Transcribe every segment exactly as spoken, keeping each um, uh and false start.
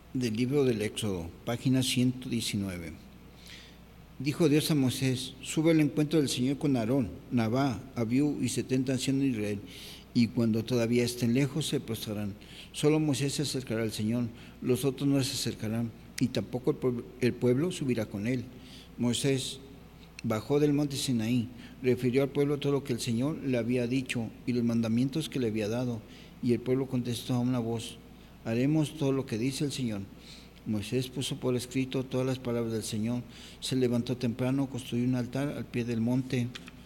Del libro del Éxodo, página ciento diecinueve. Dijo Dios a Moisés: sube al encuentro del Señor con Aarón, Nabá, Abiú y setenta ancianos de Israel, y cuando todavía estén lejos se postrarán. Solo Moisés se acercará al Señor, los otros no se acercarán, y tampoco el pueblo, el pueblo subirá con él. Moisés bajó del monte Sinaí, refirió al pueblo todo lo que el Señor le había dicho y los mandamientos que le había dado, y el pueblo contestó a una voz: haremos todo lo que dice el Señor. Moisés puso por escrito todas las palabras del Señor, se levantó temprano, construyó un altar al pie del monte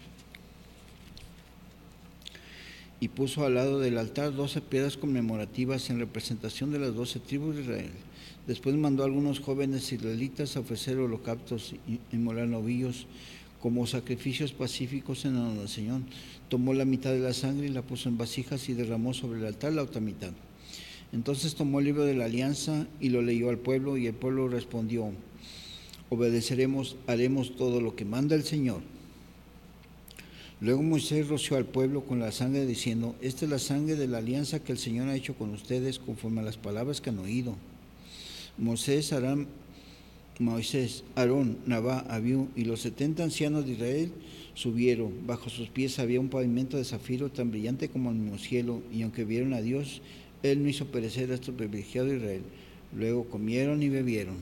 y puso al lado del altar doce piedras conmemorativas en representación de las doce tribus de Israel. Después mandó a algunos jóvenes israelitas a ofrecer holocaustos y inmolar novillos como sacrificios pacíficos en honor al Señor. Tomó la mitad de la sangre y la puso en vasijas y derramó sobre el altar la otra mitad. Entonces tomó el libro de la alianza y lo leyó al pueblo, y el pueblo respondió: obedeceremos, haremos todo lo que manda el Señor. Luego Moisés roció al pueblo con la sangre, diciendo: esta es la sangre de la alianza que el Señor ha hecho con ustedes conforme a las palabras que han oído. Moisés, Aarón, Moisés, Aarón, Nabá, Abiú y los setenta ancianos de Israel subieron. Bajo sus pies había un pavimento de zafiro tan brillante como el mismo cielo, y aunque vieron a Dios, Él no hizo perecer a este privilegiado de Israel. Luego comieron y bebieron.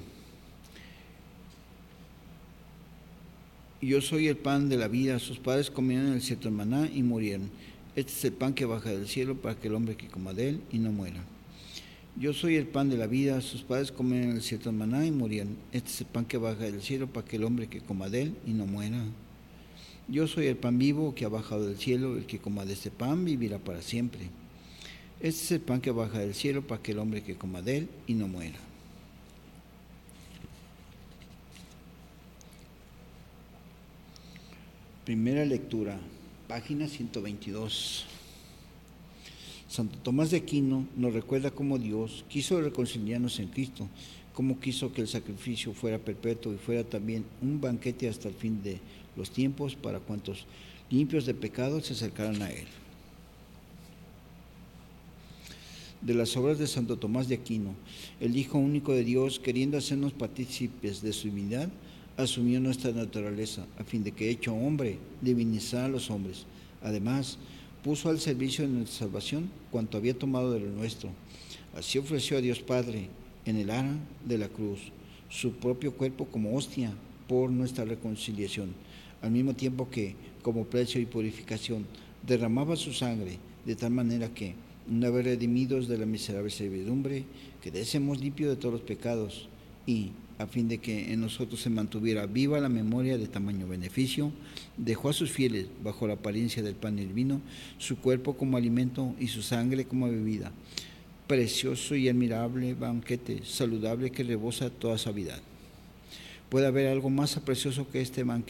Yo soy el pan de la vida. Sus padres comieron el cierto maná y murieron. Este es el pan que baja del cielo para que el hombre que coma de él y no muera. Yo soy el pan de la vida. Sus padres comieron el cierto maná y murieron. Este es el pan que baja del cielo para que el hombre que coma de él y no muera. Yo soy el pan vivo que ha bajado del cielo. El que coma de este pan vivirá para siempre. Este es el pan que baja del cielo para que el hombre que coma de él y no muera. Primera lectura, página ciento veintidós. Santo Tomás de Aquino nos recuerda cómo Dios quiso reconciliarnos en Cristo, cómo quiso que el sacrificio fuera perpetuo y fuera también un banquete hasta el fin de los tiempos para cuantos limpios de pecado se acercaran a Él. De las obras de Santo Tomás de Aquino, el Hijo único de Dios, queriendo hacernos partícipes de su divinidad, asumió nuestra naturaleza, a fin de que, hecho hombre, divinizara a los hombres. Además, puso al servicio de nuestra salvación cuanto había tomado de lo nuestro. Así ofreció a Dios Padre, en el ara de la cruz, su propio cuerpo como hostia por nuestra reconciliación, al mismo tiempo que, como precio y purificación, derramaba su sangre, de tal manera que, una vez redimidos de la miserable servidumbre, quedásemos limpios de todos los pecados, y, a fin de que en nosotros se mantuviera viva la memoria de tamaño beneficio, dejó a sus fieles, bajo la apariencia del pan y el vino, su cuerpo como alimento y su sangre como bebida. Precioso y admirable banquete, saludable, que rebosa toda suavidad. ¿Puede haber algo más precioso que este banquete?